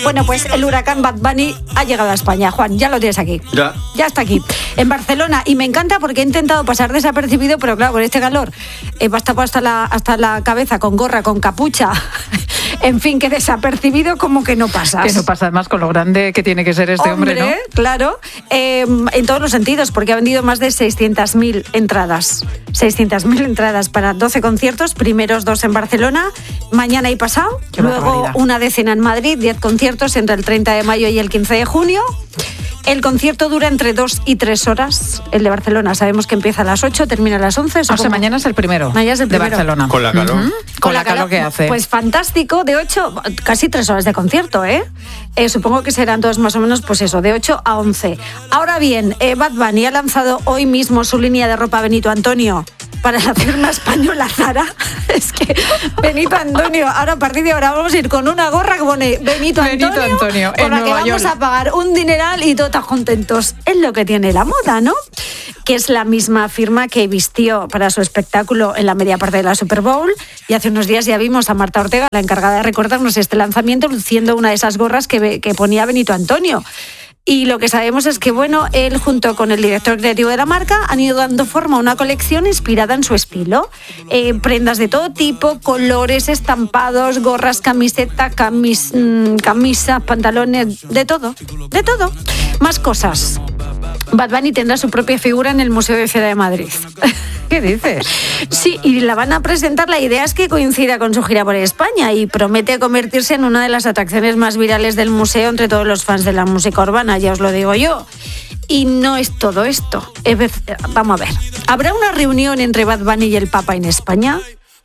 Bueno, pues el huracán Bad Bunny ha llegado a España. Juan, ya lo tienes aquí. Ya está aquí, en Barcelona. Y me encanta porque he intentado pasar desapercibido, pero claro, con este calor va a estar hasta la cabeza con gorra, con capucha. En fin, que desapercibido como que no pasas. Que no pasa, además con lo grande que tiene que ser este hombre, ¿no? Claro, en todos los sentidos, porque ha vendido más de 600.000 entradas. 600.000 entradas para 12 conciertos, primeros 2 en Barcelona, mañana y pasado, luego una decena en Madrid, 10 conciertos entre el 30 de mayo y el 15 de junio. El concierto dura entre 2 y 3 horas. El de Barcelona sabemos que empieza a las 8, termina a las 11. O sea, mañana es el primero. Mañana es el primero. De Barcelona. Con la calor. Con la calor que hace. Pues fantástico, de 8, casi 3 horas de concierto, supongo que serán todos más o menos, pues eso, de 8 a 11. Ahora bien, Bad Bunny ha lanzado hoy mismo su línea de ropa Benito Antonio para la firma española Zara. Es que Benito Antonio, ahora a partir de ahora vamos a ir con una gorra que pone Benito Antonio en con la que Nueva vamos York. a pagar un dineral y todos contentos. Es lo que tiene la moda, ¿no? Que es la misma firma que vistió para su espectáculo en la media parte de la Super Bowl. Y hace unos días ya vimos a Marta Ortega, la encargada de recordarnos este lanzamiento, luciendo una de esas gorras que ponía Benito Antonio. Y lo que sabemos es que, bueno, él junto con el director creativo de la marca han ido dando forma a una colección inspirada en su estilo. Prendas de todo tipo, colores, estampados, gorras, camiseta, camisas, pantalones, de todo. Más cosas. Bad Bunny tendrá su propia figura en el Museo de Cera de Madrid. ¿Qué dices? Sí, y la van a presentar. La idea es que coincida con su gira por España y promete convertirse en una de las atracciones más virales del museo entre todos los fans de la música urbana, ya os lo digo yo. Y no es todo esto. Vamos a ver. ¿Habrá una reunión entre Bad Bunny y el Papa en España?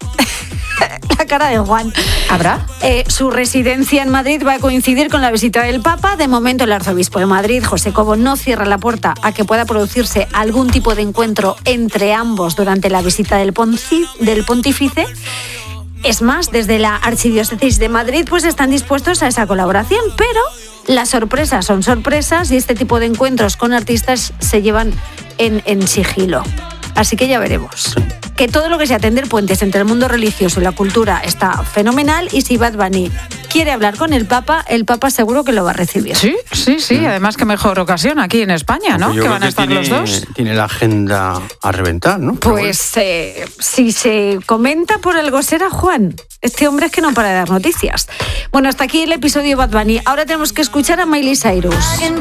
La cara de Juan. ¿Habrá? Su residencia en Madrid va a coincidir con la visita del Papa. De momento, el arzobispo de Madrid, José Cobo, no cierra la puerta a que pueda producirse algún tipo de encuentro entre ambos durante la visita del pontífice. Es más, desde la Archidiócesis de Madrid pues están dispuestos a esa colaboración, pero las sorpresas son sorpresas y este tipo de encuentros con artistas se llevan en sigilo. Así que ya veremos. Que todo lo que sea tender puentes entre el mundo religioso y la cultura está fenomenal, y si Bad Bunny quiere hablar con el Papa seguro que lo va a recibir. Sí. Además, qué mejor ocasión aquí en España, ¿no? Que van a estar los dos. Tiene la agenda a reventar, ¿no? Pues si se comenta por algo será, Juan. Este hombre es que no para de dar noticias. Bueno, hasta aquí el episodio Bad Bunny. Ahora tenemos que escuchar a Miley Cyrus.